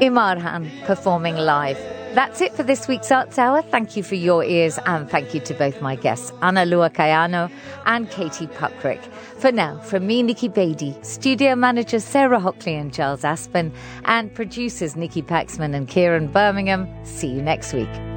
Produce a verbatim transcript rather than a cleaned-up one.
Imarhan performing live. That's it for this week's Arts Hour. Thank you for your ears, and thank you to both my guests, Ana Lua Kayano and Katie Puckrick. For now, from me, Nikki Beatty, studio managers Sarah Hockley and Giles Aspen, and producers Nikki Paxman and Kieran Birmingham, see you next week.